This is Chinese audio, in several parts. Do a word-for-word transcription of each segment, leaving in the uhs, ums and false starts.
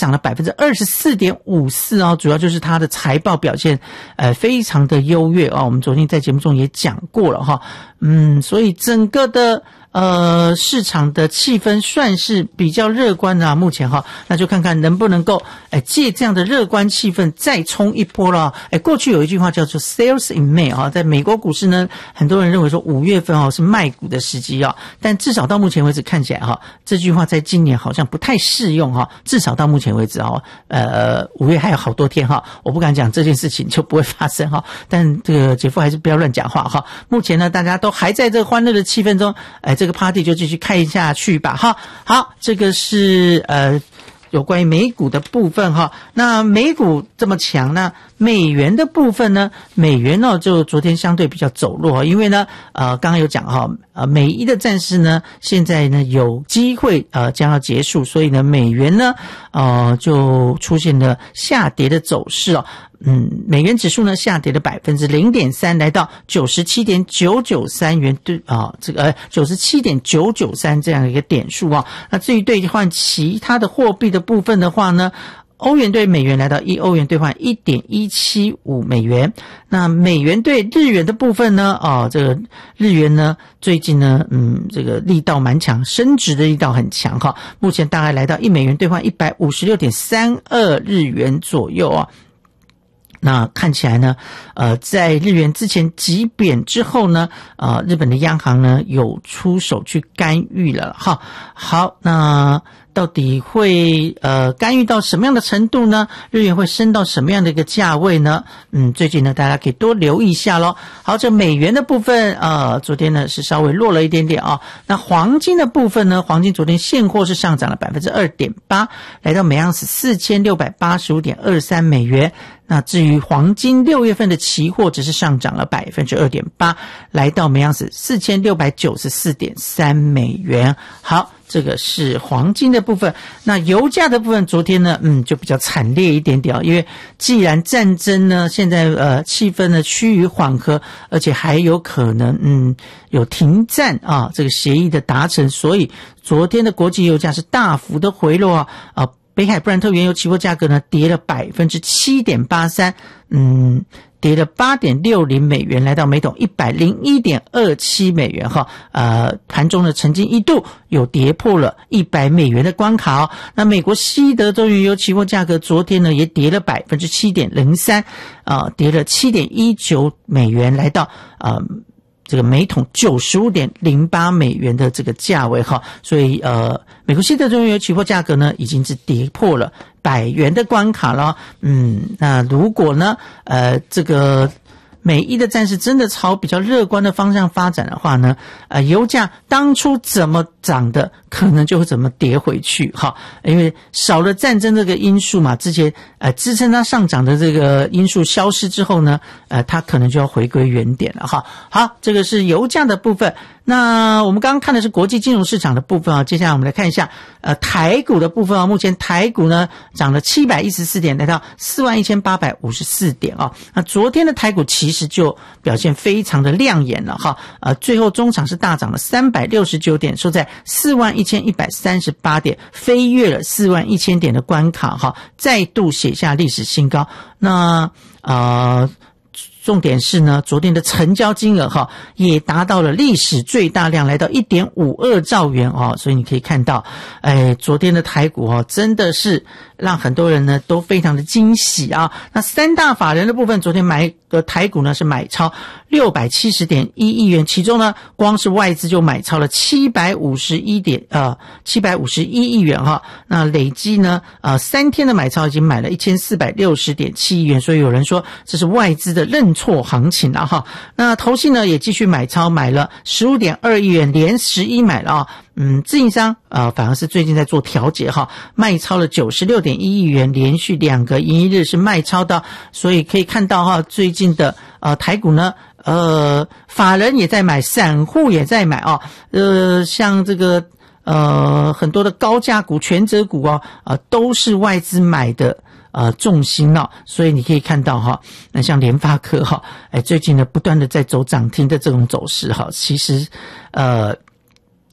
涨了 百分之二十四点五四 哦，主要就是它的财报表现呃非常的优越哦，我们昨天在节目中也讲过了哈，嗯，所以整个的呃，市场的气氛算是比较乐观的啊，目前哈，那就看看能不能够哎借这样的乐观气氛再冲一波了。哎，过去有一句话叫做 "Sales in May" 啊，在美国股市呢，很多人认为说五月份哦是卖股的时机啊，但至少到目前为止看起来哈，这句话在今年好像不太适用哈，至少到目前为止哦，呃，五月还有好多天哈，我不敢讲这件事情就不会发生哈，但这个姐夫还是不要乱讲话哈。目前呢，大家都还在这个欢乐的气氛中，哎。这个 party 就继续开下去吧哈。好，这个是呃有关于美股的部分哈。那美股这么强，那美元的部分呢？美元呢就昨天相对比较走弱，因为呢呃刚刚有讲哈，呃美伊的战事呢现在呢有机会呃将要结束，所以呢美元呢呃就出现了下跌的走势哦。嗯，美元指数呢下跌了 百分之零点三， 来到 九十七点九九三 元对啊，这个呃 九十七点九九三 这样一个点数啊。那至于兑换其他的货币的部分的话呢，欧元对美元来到一欧元兑换 一点一七五 美元。那美元对日元的部分呢，哦，这个日元呢最近呢嗯这个力道蛮强，升值的力道很强哈。目前大概来到一美元兑换 一百五十六点三二 日元左右啊。那看起来呢，呃，在日元之前急贬之后呢，呃，日本的央行呢有出手去干预了哈。好，那到底会呃干预到什么样的程度呢？日元会升到什么样的一个价位呢？嗯，最近呢大家可以多留意一下咯。好，这美元的部分呃昨天呢是稍微弱了一点点啊。那黄金的部分呢，黄金昨天现货是上涨了 百分之二点八， 来到每盎司 四千六百八十五点二三 美元。那至于黄金六月份的期货只是上涨了 百分之二点八， 来到每盎司 四千六百九十四点三 美元。好，这个是黄金的部分。那油价的部分昨天呢嗯就比较惨烈一点点，因为既然战争呢现在呃气氛呢趋于缓和，而且还有可能嗯有停战啊这个协议的达成，所以昨天的国际油价是大幅的回落啊啊。北海布兰特原油期货价格呢跌了 百分之七点八三， 嗯跌了 八点六零 美元，来到每桶 一百零一点二七 美元哈。呃盘中呢曾经一度有跌破了一百美元的关卡哦。那美国西德州原油期货价格昨天呢也跌了 百分之七点零三， 呃跌了 七点一九 美元，来到呃这个每桶 九十五点零八 美元的这个价位哈。所以呃美国西德州原油期货价格呢已经是跌破了百元的关卡了。嗯那如果呢呃这个美伊的战事真的朝比较乐观的方向发展的话呢，呃，油价当初怎么涨的，可能就会怎么跌回去哈。因为少了战争这个因素嘛，之前呃支撑它上涨的这个因素消失之后呢，呃，它可能就要回归原点了哈。好，这个是油价的部分。那我们刚刚看的是国际金融市场的部分啊，接下来我们来看一下呃台股的部分啊。目前台股呢涨了七百一十四点，来到 四万一千八百五十四点啊。那昨天的台股其实就表现非常的亮眼了哈。呃最后中场是大涨了三百六十九点，收在 四万一千一百三十八点，飞跃了四万一千点的关卡哈，再度写下历史新高。那呃重点是呢，昨天的成交金额哈也达到了历史最大量，来到 一点五二兆元哦。所以你可以看到，哎，昨天的台股哦真的是让很多人呢都非常的惊喜啊。那三大法人的部分，昨天买的台股呢是买超 六百七十点一亿元，其中呢光是外资就买超了七百五十一点呃七百五十一亿元哈。那累积呢呃三天的买超已经买了一千四百六十点七亿元，所以有人说这是外资的认错行情了哈。那投信呢也继续买超，买了 十五点二亿元，连十一买了啊。嗯，自营商呃反而是最近在做调节哈，卖超了 九十六点一亿元，连续两个营业日是卖超的，所以可以看到哈，最近的呃台股呢呃法人也在买，散户也在买啊。呃像这个呃很多的高价股、权值股啊呃都是外资买的呃重心哦。所以你可以看到哈，那像联发科哈，哎最近呢不断的在走涨停的这种走势哈，其实呃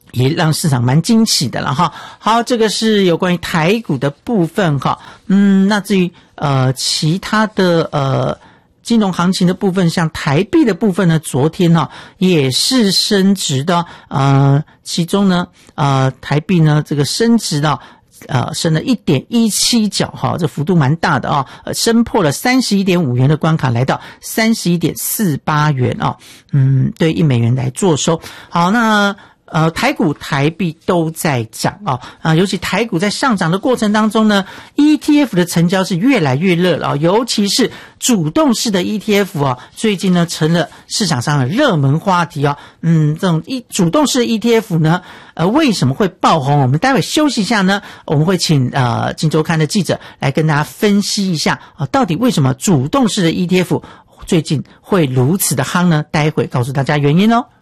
也让市场蛮惊喜的了哈。好，这个是有关于台股的部分哈。嗯，那至于呃其他的呃金融行情的部分，像台币的部分呢，昨天呢、哦、也是升值的，呃，其中呢呃台币呢这个升值的。呃，升了 一点一七 角哈，这幅度蛮大的啊、哦，呃，升破了 三十一点五 元的关卡，来到 三十一点四八 元啊、哦，嗯，对一美元来做收。好，那呃，台股、台币都在涨啊、哦，啊，尤其台股在上涨的过程当中呢 ，E T F 的成交是越来越热了、哦，尤其是主动式的 E T F 啊、哦，最近呢成了市场上的热门话题啊、哦。嗯，这种一主动式的 E T F 呢，呃，为什么会爆红？我们待会休息一下呢，我们会请呃《今周刊》的记者来跟大家分析一下啊、呃，到底为什么主动式的 E T F 最近会如此的夯呢？待会告诉大家原因哦。